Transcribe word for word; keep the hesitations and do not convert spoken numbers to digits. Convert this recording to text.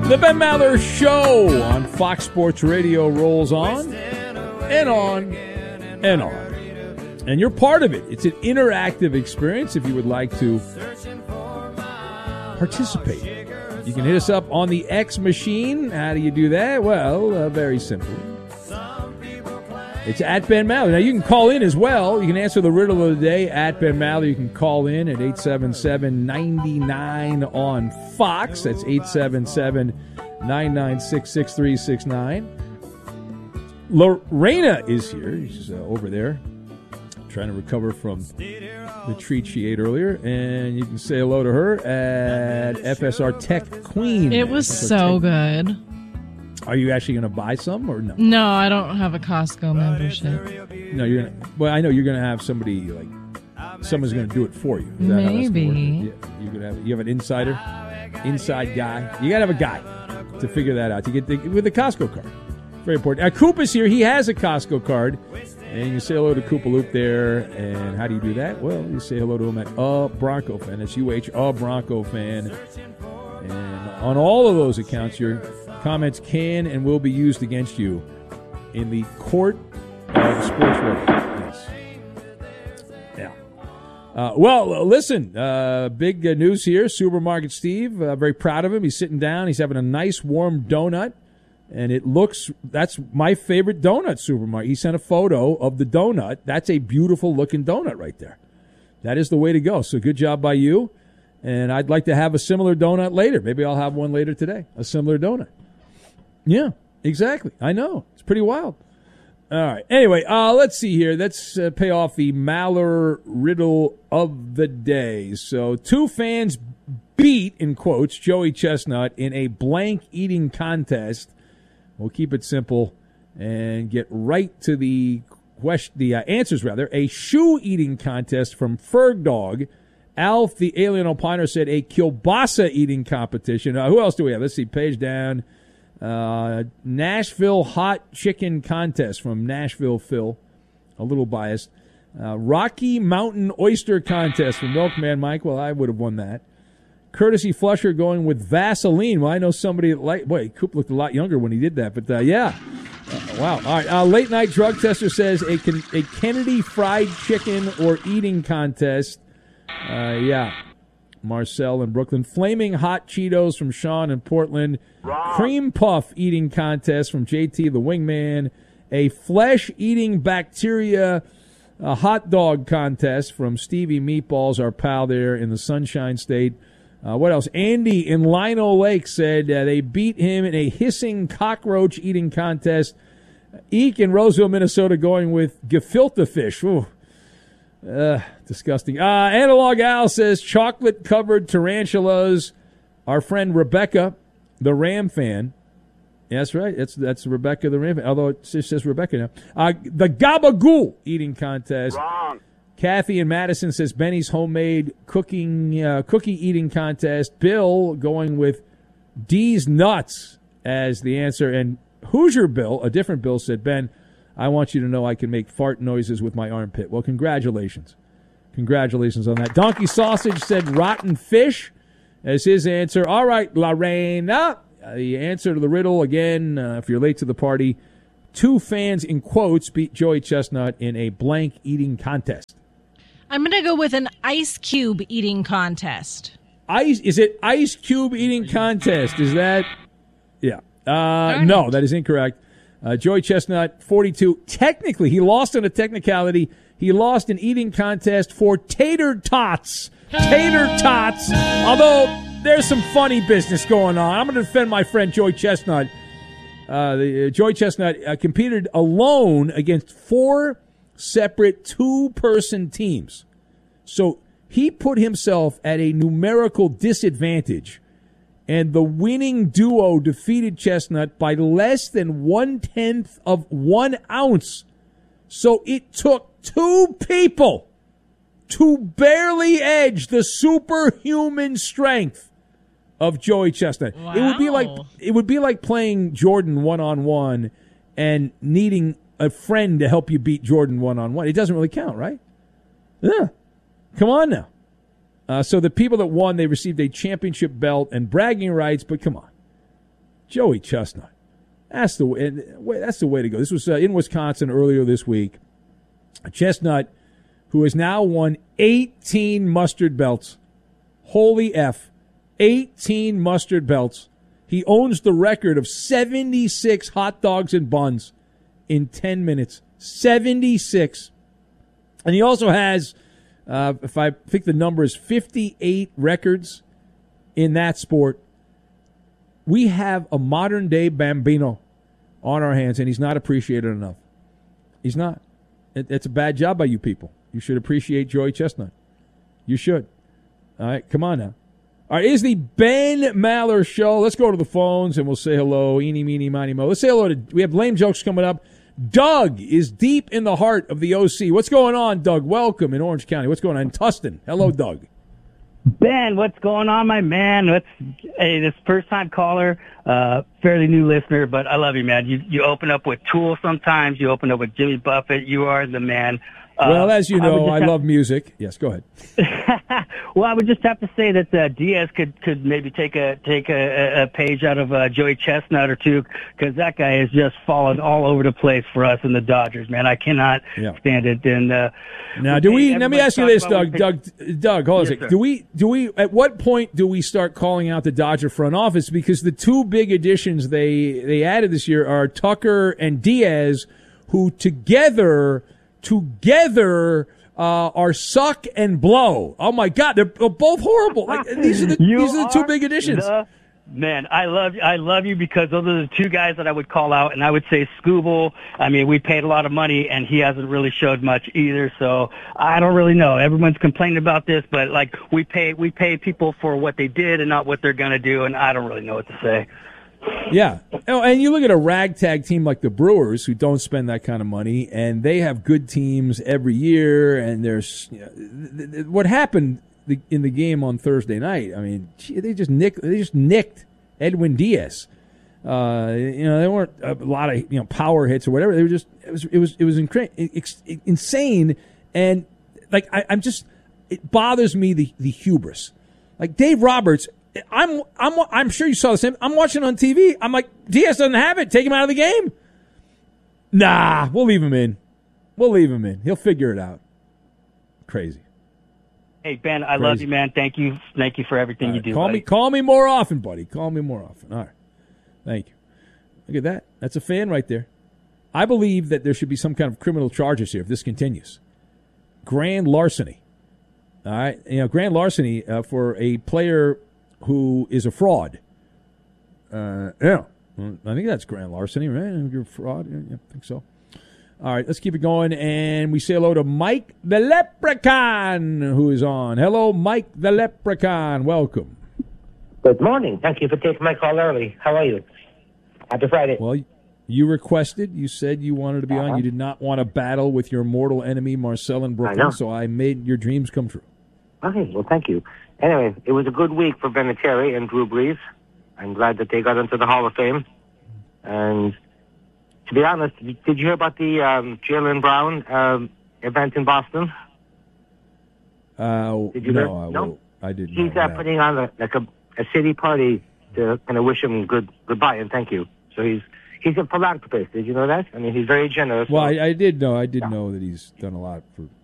The Ben Maller Show on Fox Sports Radio rolls on and on and on. And you're part of it. It's an interactive experience if you would like to participate. You can hit us up on the X machine. How do you do that? Well, uh, very simply. It's at Ben Maller. Now, you can call in as well. You can answer the riddle of the day at Ben Maller. You can call in at eight seven seven, nine nine on Fox. That's eight seven seven, nine nine six, six three six nine. Lorena is here. She's uh, over there trying to recover from the treat she ate earlier. And you can say hello to her at F S R Tech Queen. It was F S R so Tech. good. Are you actually going to buy some or no? No, I don't have a Costco membership. No, you're going to. Well, I know you're going to have somebody, like, someone's going to do it for you. Is that how that's Maybe. gonna work? Yeah, you're gonna have, you have an insider, inside guy. You got to have a guy to figure that out. To get the, with a Costco card. Very important. Uh, Coop is here. He has a Costco card. And you say hello to Koopaloop there. And how do you do that? Well, you say hello to him at a Bronco fan. That's U H, a Bronco fan. And on all of those accounts, your comments can and will be used against you in the court of sports radio. Yes. Yeah. Uh, well, listen, uh, big uh, news here. Supermarket Steve, uh, very proud of him. He's sitting down. He's having a nice warm donut. And it looks, that's my favorite donut, Supermarket. He sent a photo of the donut. That's a beautiful looking donut right there. That is the way to go. So good job by you. And I'd like to have a similar donut later. Maybe I'll have one later today. A similar donut. Yeah, exactly. I know. It's pretty wild. All right. Anyway, uh, let's see here. Let's uh, pay off the Maller riddle of the day. So two fans beat, in quotes, Joey Chestnut in a blank eating contest. We'll keep it simple and get right to the question, the uh, answers, rather. A shoe eating contest from Ferg Dog. Alf, the alien opiner, said a kielbasa eating competition. Uh, who else do we have? Let's see. Page down. Uh, Nashville hot chicken contest from Nashville Phil. A little biased. Uh, Rocky Mountain oyster contest from Milkman Mike. Well, I would have won that. Courtesy Flusher going with Vaseline. Well, I know somebody that like. Boy, Coop looked a lot younger when he did that, but uh, yeah. Uh, wow. All right. Uh, late night drug tester says a a Kennedy fried chicken or eating contest. Uh, yeah. Marcel in Brooklyn. Flaming hot Cheetos from Sean in Portland. Wrong. Cream puff eating contest from J T the Wingman. A flesh eating bacteria a hot dog contest from Stevie Meatballs, our pal there in the Sunshine State. Uh, what else? Andy in Lino Lake said uh, they beat him in a hissing cockroach eating contest. Eek in Roseville, Minnesota, going with gefilte fish. Ooh. Uh, disgusting. Uh, Analog Al says chocolate-covered tarantulas. Our friend Rebecca, the Ram fan. Yeah, that's right. That's that's Rebecca, the Ram fan. Although it says Rebecca now. Uh, the Gabagool eating contest. Wrong. Kathy in Madison says Benny's homemade cooking uh, cookie eating contest. Bill going with D's nuts as the answer. And Hoosier Bill, a different Bill, said, Ben, I want you to know I can make fart noises with my armpit. Well, congratulations. Congratulations on that. Donkey Sausage said rotten fish as his answer. All right, Lorena, the answer to the riddle again, uh, if you're late to the party, two fans in quotes beat Joey Chestnut in a blank eating contest. I'm going to go with an ice cube eating contest. Ice? Is it ice cube eating contest? Is that? Yeah. Uh, no, that is incorrect. Uh, Joey Chestnut, forty-two. Technically, he lost on a technicality. He lost an eating contest for tater tots. Tater tots. Although there's some funny business going on. I'm going to defend my friend Joey Chestnut. Uh, the, uh, Joey Chestnut uh, competed alone against four separate two-person teams. So he put himself at a numerical disadvantage, and the winning duo defeated Chestnut by less than one-tenth of one ounce. So it took two people to barely edge the superhuman strength of Joey Chestnut. Wow. It would be like it would be like playing Jordan one-on-one and needing a friend to help you beat Jordan one-on-one. It doesn't really count, right? Yeah. Come on now. Uh, so the people that won, they received a championship belt and bragging rights, but come on. Joey Chestnut. That's the way. That's the way to go. This was uh, in Wisconsin earlier this week. Chestnut, who has now won eighteen mustard belts. Holy F. eighteen mustard belts. He owns the record of seventy-six hot dogs and buns in ten minutes. seventy-six. And he also has, uh, if I think the number is fifty-eight records in that sport. We have a modern-day Bambino on our hands, and he's not appreciated enough. He's not. It, it's a bad job by you people. You should appreciate Joey Chestnut. You should. All right, come on now. All right, it is the Ben Maller Show. Let's go to the phones, and we'll say hello. Eeny, meeny, miny, mo. Let's say hello to, we have lame jokes coming up. Doug is deep in the heart of the O C. What's going on, Doug? Welcome in Orange County. What's going on in Tustin? Hello, Doug. Ben, what's going on, my man? What's, hey, this first-time caller, uh, fairly new listener, but I love you, man. You you open up with Tool sometimes. You open up with Jimmy Buffett. You are the man. Uh, well, as you know, I, I have, love music. Yes, go ahead. Well, I would just have to say that uh, Diaz could, could maybe take a take a, a page out of uh, Joey Chestnut or two, because that guy has just fallen all over the place for us in the Dodgers, man. I cannot yeah. stand it. And uh, now, do we? Let me ask you this, Doug. Pick, Doug, Doug, hold on yes, a second. Sir. Do we? Do we? At what point do we start calling out the Dodger front office? Because the two big additions they they added this year are Tucker and Diaz, who together together. Uh, are suck and blow. Oh my God, they're both horrible. Like, these are the you these are the two are big additions. The, man, I love I love you because those are the two guys that I would call out, and I would say Scooble. I mean, we paid a lot of money, and he hasn't really showed much either. So I don't really know. Everyone's complaining about this, but like we pay we pay people for what they did and not what they're gonna do, and I don't really know what to say. Yeah. Oh, and you look at a ragtag team like the Brewers, who don't spend that kind of money, and they have good teams every year. And there's you know, th- th- what happened in the game on Thursday night. I mean, gee, they just nicked. They just nicked Edwin Diaz. Uh, you know, there weren't a lot of you know power hits or whatever. They were just it was it was it was incra- insane. And like I, I'm just it bothers me the the hubris. Like Dave Roberts. I'm I'm I'm sure you saw the same. I'm watching on T V. I'm like, Diaz doesn't have it. Take him out of the game. Nah, we'll leave him in. We'll leave him in. He'll figure it out. Crazy. Hey Ben, I Crazy. love you, man. Thank you, thank you for everything Right, you do. Call buddy. me, call me more often, buddy. Call me more often. All right. Thank you. Look at that. That's a fan right there. I believe that there should be some kind of criminal charges here if this continues. Grand larceny. All right. You know, grand larceny uh, for a player who is a fraud. Uh, yeah. I think that's grand larceny, right? You're a fraud. Yeah, yeah, I think so. All right, let's keep it going. And we say hello to Mike the Leprechaun, who is on. Hello, Mike the Leprechaun. Welcome. Good morning. Thank you for taking my call early. How are you? Happy Friday. Well, you requested. You said you wanted to be uh-huh. on. You did not want to battle with your mortal enemy, Marcel in Brooklyn, I know. so I made your dreams come true. Okay, well, thank you. Anyway, it was a good week for Vinatieri and Drew Brees. I'm glad that they got into the Hall of Fame. And to be honest, did you hear about the um, Jaylen Brown um, event in Boston? Uh, did you no, hear? I, no? will, I didn't. He's know uh, that. putting on a, like a, a city party to kind of wish him good goodbye and thank you. So he's he's a philanthropist. Did you know that? I mean, he's very generous. Well, so. I, I did know. I did Yeah. know that he's done a lot for